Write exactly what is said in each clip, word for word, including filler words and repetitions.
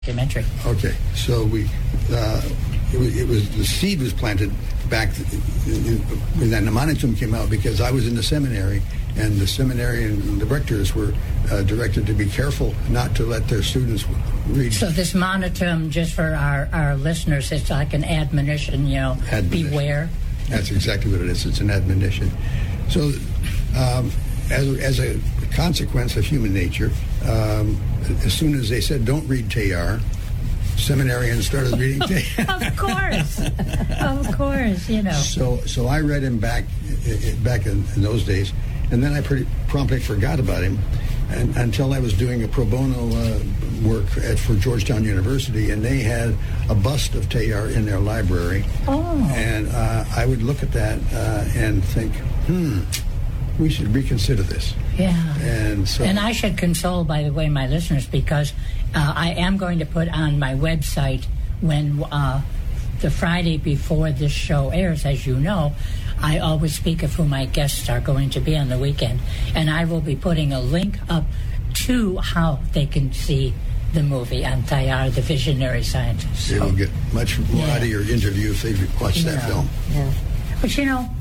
documentary. Okay, so we uh, it, was, it was the seed was planted back when that Monitum came out because I was in the seminary, and the seminary and the rectors were uh, directed to be careful not to let their students read. So this Monitum, just for our, our listeners, it's like an admonition, you know, admonition. Beware. That's exactly what it is. It's an admonition. So um, as, as a consequence of human nature, um, as soon as they said, don't read Teilhard, seminarians started reading Teilhard. Of course. Of course, you know. So so I read him back back in, in those days, and then I pretty promptly forgot about him and, until I was doing a pro bono uh, work at, for Georgetown University, and they had a bust of Teilhard in their library. Oh. And uh, I would look at that uh, and think, hmm, we should reconsider this. Yeah. And so, and I should console, by the way, my listeners, because uh, I am going to put on my website when uh, the Friday before this show airs, as you know, I always speak of who my guests are going to be on the weekend, and I will be putting a link up to how they can see the movie on Teilhard, the Visionary Scientist. They so, will get much more yeah. out of your interview if they watch you that know, film. Yeah. But you know,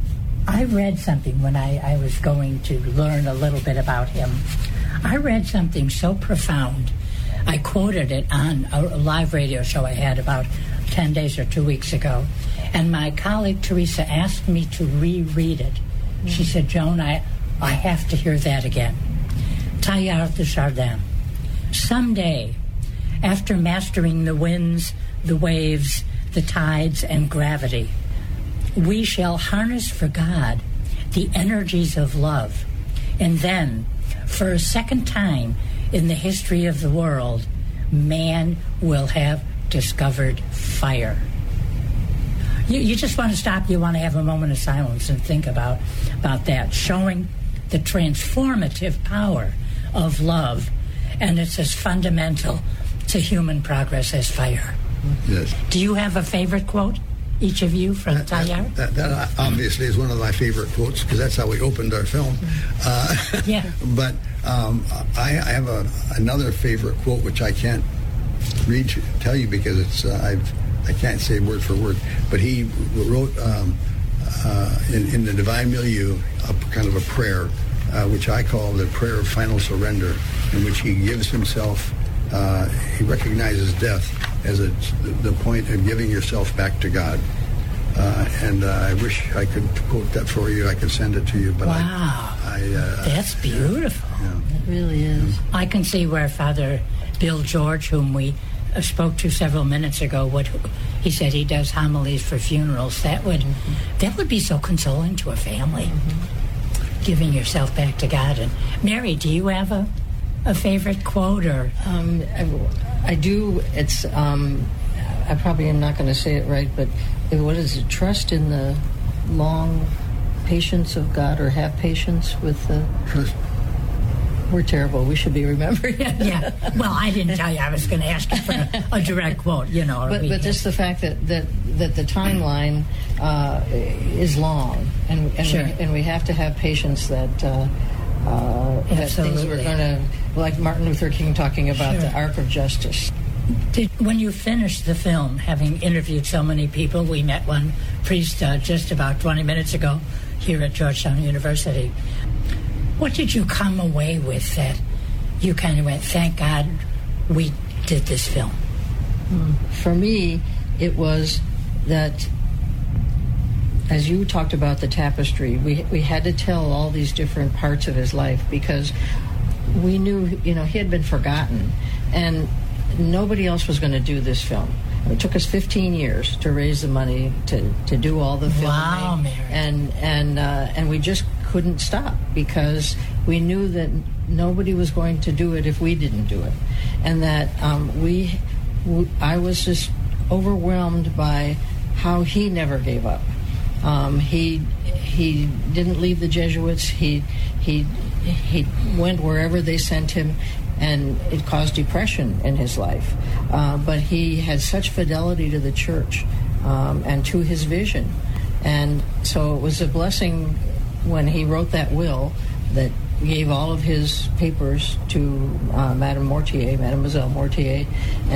I read something when I, I was going to learn a little bit about him. I read something so profound. I quoted it on a live radio show I had about ten days or two weeks ago. And my colleague Teresa asked me to reread it. Mm-hmm. She said, Joan, I, I have to hear that again. Teilhard de Chardin. Someday, after mastering the winds, the waves, the tides, and gravity, we shall harness for God the energies of love. And then, for a second time in the history of the world, man will have discovered fire. You, you just want to stop, you want to have a moment of silence and think about, about that, showing the transformative power of love, and it's as fundamental to human progress as fire. Yes. Do you have a favorite quote, each of you, from Teilhard? That, that, that obviously is one of my favorite quotes because that's how we opened our film. Uh, yeah. But um, I, I have a, another favorite quote which I can't read to tell you because it's uh, I've I can't say word for word. But he wrote um, uh, in, in the Divine Milieu a kind of a prayer, uh, which I call the prayer of final surrender, in which he gives himself. Uh, he recognizes death as a, the point of giving yourself back to God. Uh, and uh, I wish I could quote that for you. I could send it to you. But wow. I, I, uh, That's beautiful. Yeah. It really is. I can see where Father Bill George, whom we uh, spoke to several minutes ago, what he said he does homilies for funerals. That would mm-hmm. that would be so consoling to a family, mm-hmm. giving yourself back to God. And Mary, do you have a a favorite quote or? Um, I, I do. It's. Um, I probably am not going to say it right, but it, what is it? Trust in the long patience of God, or have patience with the. Trust. We're terrible. We should be remembering it. Yeah. Well, I didn't tell you. I was going to ask you for a, a direct quote. You know. But but just the fact that that, that the timeline uh, is long, and and, sure. we, and we have to have patience that. Uh, Uh, that things were going to, like Martin Luther King talking about sure. the arc of justice. Did, when you finished the film, having interviewed so many people, we met one priest uh, just about twenty minutes ago here at Georgetown University. What did you come away with that you kind of went, thank God we did this film? For me, it was that, as you talked about the tapestry, we we had to tell all these different parts of his life because we knew, you know, he had been forgotten, and nobody else was going to do this film. It took us fifteen years to raise the money to, to do all the filming. Wow, Mary. And and uh, and we just couldn't stop because we knew that nobody was going to do it if we didn't do it, and that um, we, w- I was just overwhelmed by how he never gave up. Um, he he didn't leave the Jesuits. He he he went wherever they sent him, and it caused depression in his life. Uh, but he had such fidelity to the church um, and to his vision, and so it was a blessing when he wrote that will that gave all of his papers to uh, Madame Mortier, Mademoiselle Mortier, and